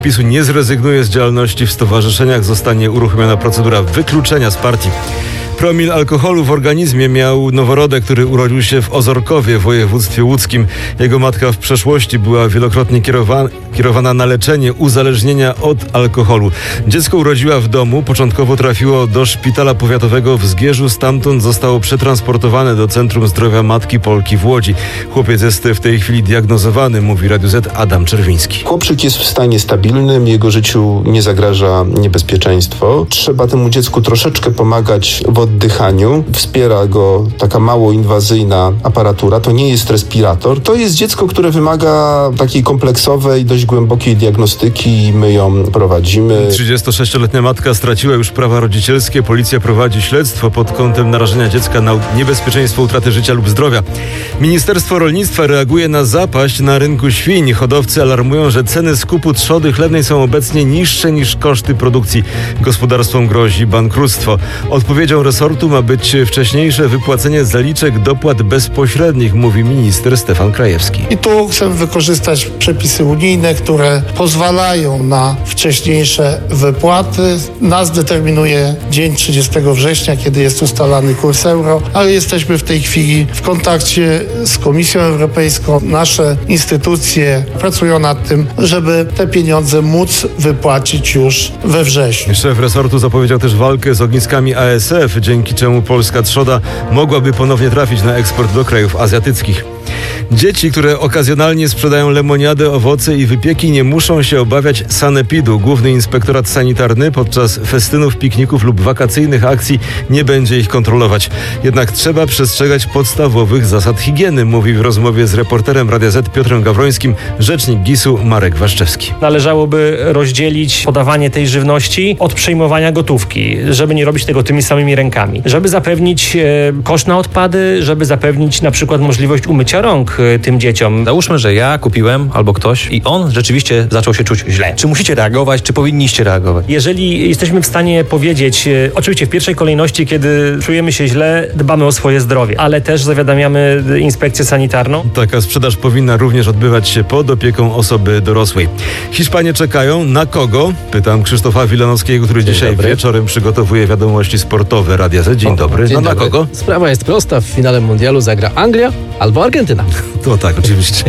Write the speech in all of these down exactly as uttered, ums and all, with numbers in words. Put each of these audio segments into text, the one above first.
PiSu nie zrezygnuje z działalności w stowarzyszeniach, zostanie uruchomiona procedura wykluczenia z partii. Promil alkoholu w organizmie miał noworodek, który urodził się w Ozorkowie w województwie łódzkim. Jego matka w przeszłości była wielokrotnie kierowa- kierowana na leczenie uzależnienia od alkoholu. Dziecko urodziła w domu, początkowo trafiło do szpitala powiatowego w Zgierzu, stamtąd zostało przetransportowane do Centrum Zdrowia Matki Polki w Łodzi. Chłopiec jest w tej chwili diagnozowany, mówi Radiu Z Adam Czerwiński. Chłopczyk jest w stanie stabilnym, jego życiu nie zagraża niebezpieczeństwo. Trzeba temu dziecku troszeczkę pomagać w oddychaniu. Wspiera go taka mało inwazyjna aparatura. To nie jest respirator. To jest dziecko, które wymaga takiej kompleksowej, dość głębokiej diagnostyki i my ją prowadzimy. trzydziestosześcioletnia matka straciła już prawa rodzicielskie. Policja prowadzi śledztwo pod kątem narażenia dziecka na niebezpieczeństwo utraty życia lub zdrowia. Ministerstwo Rolnictwa reaguje na zapaść na rynku świń. Hodowcy alarmują, że ceny skupu trzody chlewnej są obecnie niższe niż koszty produkcji. Gospodarstwom grozi bankructwo. Odpowiedzią resortu ma być wcześniejsze wypłacenie zaliczek dopłat bezpośrednich, mówi minister Stefan Krajewski. I tu chcemy wykorzystać przepisy unijne, które pozwalają na wcześniejsze wypłaty. Nas determinuje dzień trzydziestego września, kiedy jest ustalany kurs euro, ale jesteśmy w tej chwili w kontakcie z Komisją Europejską. Nasze instytucje pracują nad tym, żeby te pieniądze móc wypłacić już we wrześniu. Szef resortu zapowiedział też walkę z ogniskami A S F, dzięki czemu polska trzoda mogłaby ponownie trafić na eksport do krajów azjatyckich. Dzieci, które okazjonalnie sprzedają lemoniadę, owoce i wypieki, nie muszą się obawiać sanepidu. Główny Inspektorat Sanitarny podczas festynów, pikników lub wakacyjnych akcji nie będzie ich kontrolować. Jednak trzeba przestrzegać podstawowych zasad higieny, mówi w rozmowie z reporterem Radia Z Piotrem Gawrońskim rzecznik gisu Marek Waszczewski. Należałoby rozdzielić podawanie tej żywności od przejmowania gotówki, żeby nie robić tego tymi samymi rękami. Żeby zapewnić e, kosz na odpady, żeby zapewnić na przykład możliwość umycia rąk e, tym dzieciom. Załóżmy, że ja kupiłem albo ktoś i on rzeczywiście zaczął się czuć źle. Czy musicie reagować, czy powinniście reagować? Jeżeli jesteśmy w stanie powiedzieć, e, oczywiście w pierwszej kolejności, kiedy czujemy się źle, dbamy o swoje zdrowie, ale też zawiadamiamy inspekcję sanitarną. Taka sprzedaż powinna również odbywać się pod opieką osoby dorosłej. Hiszpanie czekają na kogo? Pytam Krzysztofa Wilanowskiego, który Dzień dzisiaj dobry. wieczorem przygotowuje wiadomości sportowe Radia Z. Dzień O, dobry. Dzień no dobry. na kogo? Sprawa jest prosta. W finale mundialu zagra Anglia albo Argentyna. To tak, oczywiście.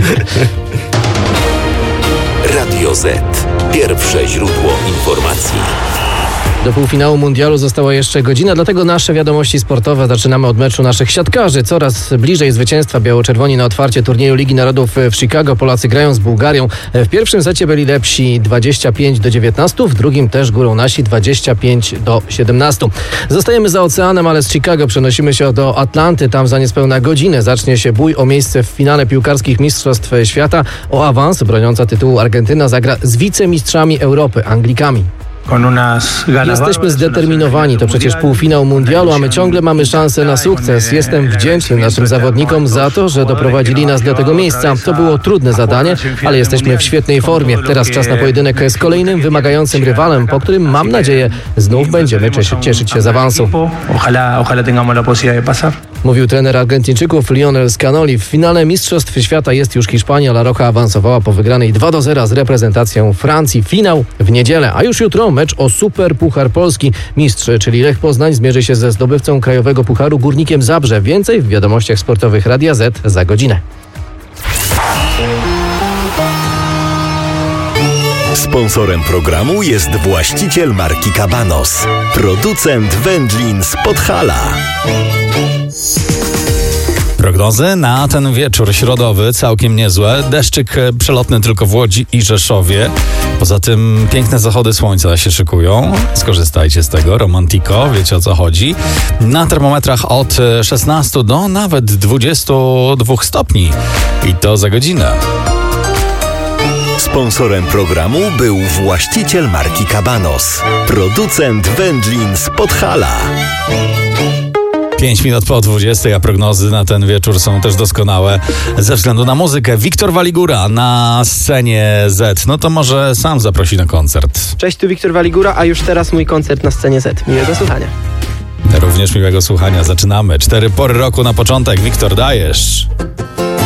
Radio Z. Pierwsze źródło informacji. Do półfinału mundialu została jeszcze godzina, dlatego nasze wiadomości sportowe zaczynamy od meczu naszych siatkarzy. Coraz bliżej zwycięstwa biało-czerwoni na otwarcie turnieju Ligi Narodów w Chicago. Polacy grają z Bułgarią. W pierwszym secie byli lepsi dwadzieścia pięć do dziewiętnastu, w drugim też górą nasi dwadzieścia pięć do siedemnastu. Zostajemy za oceanem, ale z Chicago przenosimy się do Atlanty. Tam za niespełna godzinę zacznie się bój o miejsce w finale piłkarskich Mistrzostw Świata. O awans broniąca tytułu Argentyna zagra z wicemistrzami Europy, Anglikami. Jesteśmy zdeterminowani, to przecież półfinał mundialu, a my ciągle mamy szansę na sukces. Jestem wdzięczny naszym zawodnikom za to, że doprowadzili nas do tego miejsca. To było trudne zadanie, ale jesteśmy w świetnej formie. Teraz czas na pojedynek z kolejnym wymagającym rywalem, po którym mam nadzieję znów będziemy cieszyć się z awansu. Mówił trener Argentyńczyków Lionel Scanoli. W finale Mistrzostw Świata jest już Hiszpania. La Roja awansowała po wygranej dwa do zera z reprezentacją Francji. Finał w niedzielę, a już jutro mecz o Super Puchar Polski. Mistrz, czyli Lech Poznań, zmierzy się ze zdobywcą Krajowego Pucharu Górnikiem Zabrze. Więcej w wiadomościach sportowych Radia Z za godzinę. Sponsorem programu jest właściciel marki Cabanos, producent wędlin z Podhala. Prognozy na ten wieczór środowy całkiem niezłe. Deszczyk przelotny tylko w Łodzi i Rzeszowie. Poza tym piękne zachody słońca się szykują. Skorzystajcie z tego. Romantiko, wiecie o co chodzi. Na termometrach od szesnastu do nawet dwudziestu dwóch stopni. I to za godzinę. Sponsorem programu był właściciel marki Cabanos, producent wędlin z Podhala. Pięć minut po dwudziestej, a prognozy na ten wieczór są też doskonałe ze względu na muzykę. Wiktor Waligura na scenie Z. No to może sam zaprosi na koncert. Cześć, tu Wiktor Waligura, a już teraz mój koncert na scenie Z. Miłego słuchania. Również miłego słuchania. Zaczynamy. Cztery pory roku na początek. Wiktor, dajesz.